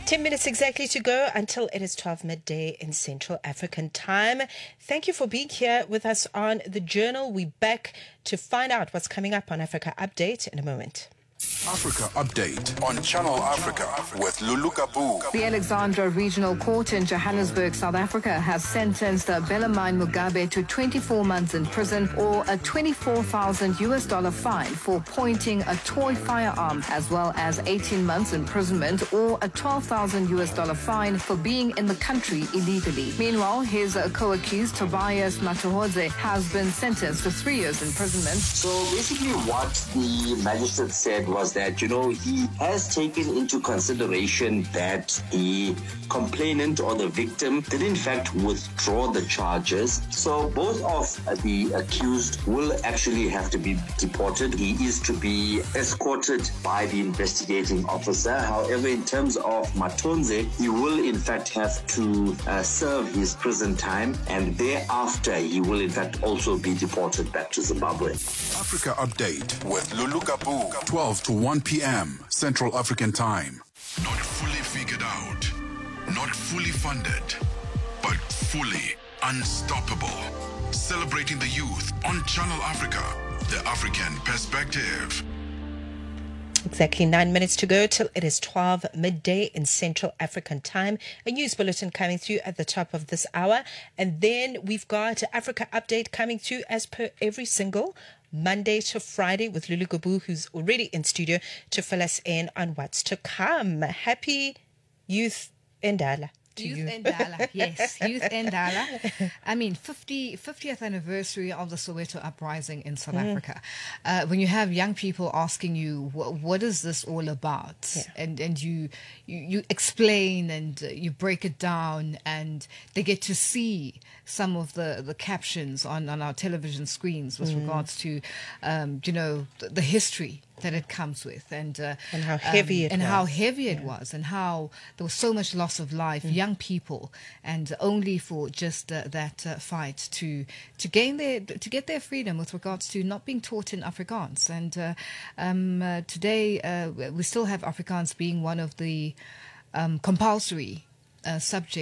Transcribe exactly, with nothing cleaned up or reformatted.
ten minutes exactly to go until it is twelve midday in Central African time. Thank you for being here with us on The Journal. We're back to find out what's coming up on Africa Update in a moment. Africa Update on Channel Africa with Lulu Kabu. The Alexandra Regional Court in Johannesburg, South Africa, has sentenced Bellarmine Mugabe to twenty-four months in prison or a twenty-four thousand US dollar fine for pointing a toy firearm, as well as eighteen months imprisonment or a twelve thousand US dollar fine for being in the country illegally. Meanwhile, his co-accused Tobias Matuhodze has been sentenced to three years imprisonment. So basically what the magistrate said was that, you know, he has taken into consideration that the complainant or the victim did in fact withdraw the charges. So both of the accused will actually have to be deported. He is to be escorted by the investigating officer. However, in terms of Matonze, he will in fact have to uh, serve his prison time, and thereafter he will in fact also be deported back to Zimbabwe. Africa Update with Lulu Kabu, twelve to one p.m. Central African Time. Not fully figured out, not fully funded, but fully unstoppable. Celebrating the youth on Channel Africa, the African perspective. Exactly nine minutes to go till it is twelve midday in Central African Time. A news bulletin coming through at the top of this hour. And then we've got Africa Update coming through as per every single Monday to Friday with Lulu Kabu, who's already in studio to fill us in on what's to come. Happy Youth Indala. Youth Indala, yes, Youth Indala. I mean, fifty, fiftieth anniversary of the Soweto uprising in South mm. Africa. Uh, when you have young people asking you, what is this all about? Yeah. And and you, you you explain and uh, you break it down, and they get to see some of the, the captions on, on our television screens with mm. regards to, um, you know, the, the history that it comes with, and uh, and how heavy um, it and was. how heavy it yeah. was, and how there was so much loss of life, mm. young people, and only for just uh, that uh, fight to to gain their to get their freedom with regards to not being taught in Afrikaans. And uh, um, uh, today uh, we still have Afrikaans being one of the um, compulsory uh, subjects